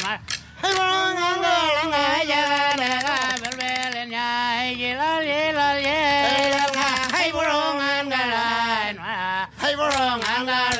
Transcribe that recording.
hay bông ngang ngờ là ngày giờ này bên bên lên nhà gì là hay bông ngang ngờ là hay bông ngang ngờ